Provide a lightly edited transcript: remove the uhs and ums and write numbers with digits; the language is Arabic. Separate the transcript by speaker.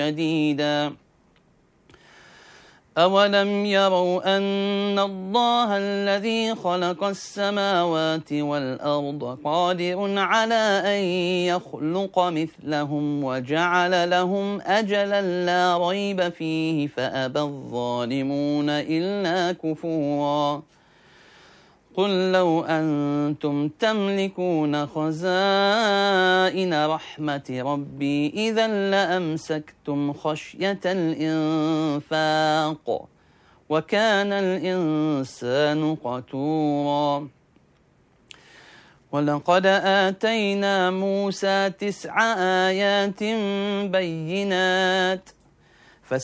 Speaker 1: شديدا أولم يروا أن الله الذي خلق السماوات والأرض قادر على أن يخلق مثلهم وجعل لهم أجلا لا ريب فيه فأبى الظالمون إلا كفورا قل لو أنتم تملكون خزائن رحمة ربي إذا لأمسكتم خشية الإنفاق وكان الإنسان قتورا ولقد آتينا موسى 9 آيات بينات